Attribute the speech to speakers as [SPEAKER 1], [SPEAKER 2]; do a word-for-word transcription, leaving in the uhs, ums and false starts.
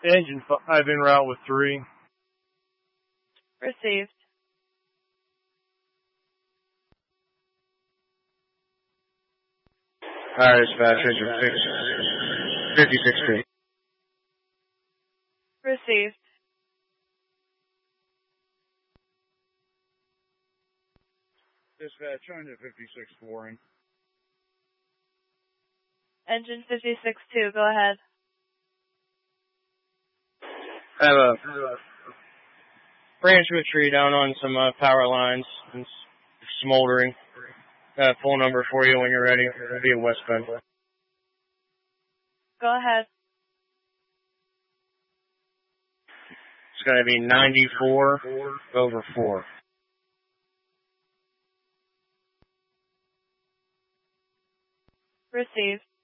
[SPEAKER 1] Engine five en route with three.
[SPEAKER 2] Received.
[SPEAKER 3] Fire dispatch, engine six, fifty-six two.
[SPEAKER 2] Received.
[SPEAKER 4] Dispatch, engine fifty-six four in.
[SPEAKER 2] Engine fifty-six two, go ahead.
[SPEAKER 1] I have a branch of a tree down on some uh, power lines. It's smoldering. Uh, full number for you when you're ready. It'll be a West Bend.
[SPEAKER 2] Go ahead.
[SPEAKER 1] It's going to be ninety-four over four.
[SPEAKER 2] Received.